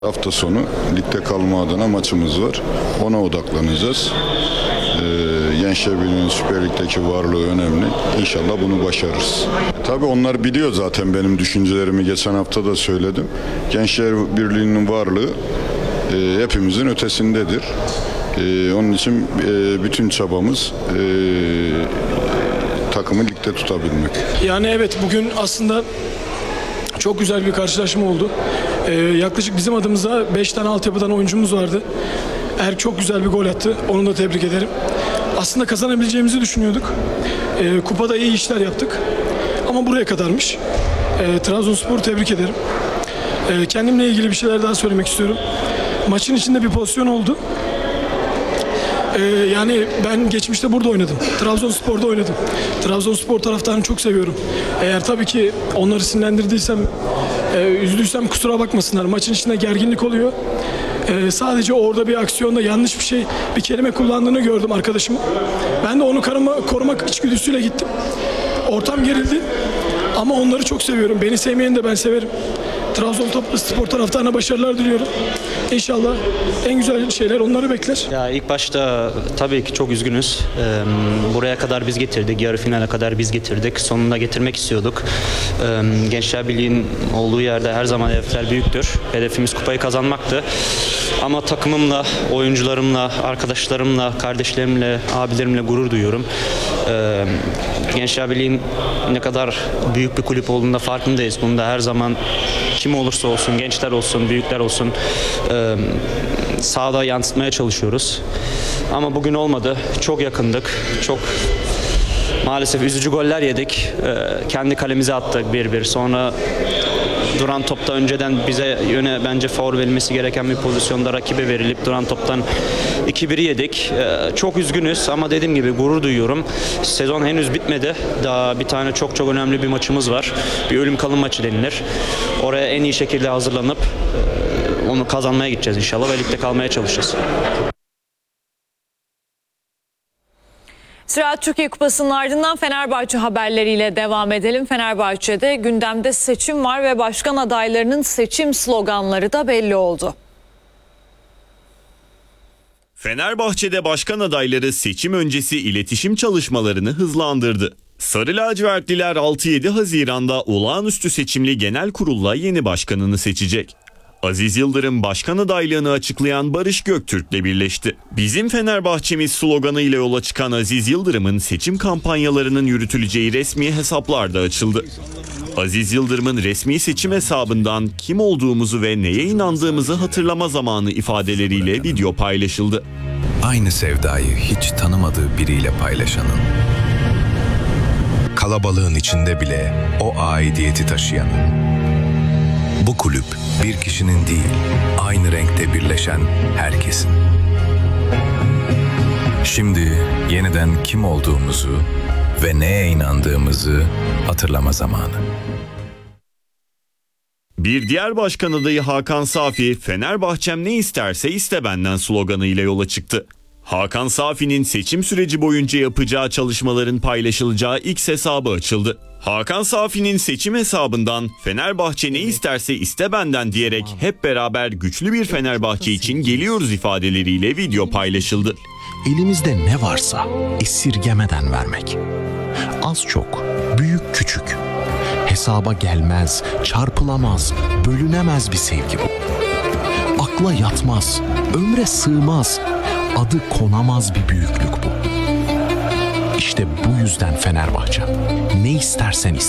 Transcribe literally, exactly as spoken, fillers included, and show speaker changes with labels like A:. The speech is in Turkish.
A: Hafta sonu ligde kalma adına maçımız var. Ona odaklanacağız. Ee, Gençler Birliği'nin Süper Lig'deki varlığı önemli. İnşallah bunu başarırız. E, tabii onlar biliyor zaten benim düşüncelerimi. Geçen hafta da söyledim. Gençler Birliği'nin varlığı e, hepimizin ötesindedir. E, onun için e, bütün çabamız e, takımı ligde tutabilmek.
B: Yani evet, bugün aslında çok güzel bir karşılaşma oldu. Ee, yaklaşık bizim adımıza beş tane altyapıdan oyuncumuz vardı. Erk çok güzel bir gol attı. Onu da tebrik ederim. Aslında kazanabileceğimizi düşünüyorduk. Ee, kupada iyi işler yaptık. Ama buraya kadarmış. Ee, Trabzonspor'u tebrik ederim. Ee, kendimle ilgili bir şeyler daha söylemek istiyorum. Maçın içinde bir pozisyon oldu. Ee, yani ben geçmişte burada oynadım. Trabzonspor'da oynadım. Trabzonspor taraftarını çok seviyorum. Eğer tabii ki onları sinirlendirdiysem, e, üzdüysem kusura bakmasınlar. Maçın içinde gerginlik oluyor. Ee, sadece orada bir aksiyonda yanlış bir şey, bir kelime kullandığını gördüm arkadaşımın. Ben de onu karıma, korumak içgüdüsüyle gittim. Ortam gerildi. Ama onları çok seviyorum. Beni sevmeyeni de ben severim. Trabzonspor taraftarına başarılar diliyorum. İnşallah en güzel şeyler onları bekler.
C: Ya ilk başta tabii ki çok üzgünüz. Ee, buraya kadar biz getirdik, yarı finale kadar biz getirdik. Sonunda getirmek istiyorduk. Ee, Gençler Birliği'nin olduğu yerde her zaman hedefler büyüktür. Hedefimiz kupayı kazanmaktı. Ama takımımla, oyuncularımla, arkadaşlarımla, kardeşlerimle, abilerimle gurur duyuyorum. Ee, Gençler Birliği'nin ne kadar büyük bir kulüp olduğunda farkındayız. Bunda her zaman kim olursa olsun, gençler olsun, büyükler olsun e, sahada yansıtmaya çalışıyoruz. Ama bugün olmadı. Çok yakındık. Çok maalesef üzücü goller yedik. E, kendi kalemize attık bir bir. Sonra duran topta önceden bize yöne bence faul verilmesi gereken bir pozisyonda rakibe verilip duran toptan iki biri yedik. Ee, çok üzgünüz ama dediğim gibi gurur duyuyorum. Sezon henüz bitmedi. Daha bir tane çok çok önemli bir maçımız var. Bir ölüm kalım maçı denilir. Oraya en iyi şekilde hazırlanıp e, onu kazanmaya gideceğiz inşallah ve ligde kalmaya çalışacağız.
D: Ziraat Türkiye Kupası'nın ardından Fenerbahçe haberleriyle devam edelim. Fenerbahçe'de gündemde seçim var ve başkan adaylarının seçim sloganları da belli oldu.
E: Fenerbahçe'de başkan adayları seçim öncesi iletişim çalışmalarını hızlandırdı. Sarı lacivertliler altı yedi Haziran'da olağanüstü seçimli genel kurulla yeni başkanını seçecek. Aziz Yıldırım başkan adaylığını açıklayan Barış Göktürk'le birleşti. Bizim Fenerbahçemiz sloganıyla yola çıkan Aziz Yıldırım'ın seçim kampanyalarının yürütüleceği resmi hesaplar da açıldı. Aziz Yıldırım'ın resmi seçim hesabından kim olduğumuzu ve neye inandığımızı hatırlama zamanı ifadeleriyle video paylaşıldı.
F: Aynı sevdayı hiç tanımadığı biriyle paylaşanın, kalabalığın içinde bile o aidiyeti taşıyanın, bu kulüp bir kişinin değil, aynı renkte birleşen herkesin. Şimdi yeniden kim olduğumuzu ve neye inandığımızı hatırlama zamanı.
E: Bir diğer başkan adayı Hakan Safi, Fenerbahçem ne isterse iste benden sloganıyla yola çıktı. Hakan Safi'nin seçim süreci boyunca yapacağı çalışmaların paylaşılacağı X hesabı açıldı. Hakan Safi'nin seçim hesabından Fenerbahçe ne isterse iste benden diyerek hep beraber güçlü bir Fenerbahçe için geliyoruz ifadeleriyle video paylaşıldı.
G: Elimizde ne varsa esirgemeden vermek. Az çok, büyük küçük. Hesaba gelmez, çarpılamaz, bölünemez bir sevgi bu. Akla yatmaz, ömre sığmaz, adı konamaz bir büyüklük bu. İşte bu yüzden Fenerbahçe. Ne istersen iste.